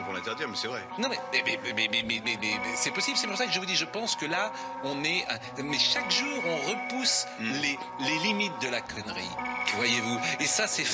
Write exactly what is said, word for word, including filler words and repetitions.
pour l'interdire, mais c'est vrai. Non mais, mais, mais, mais, mais, mais, mais, mais c'est possible, c'est pour ça que je vous dis, je pense que là, on est... Mais chaque jour, on repousse mm. les, les limites de la connerie, voyez-vous. Et ça, c'est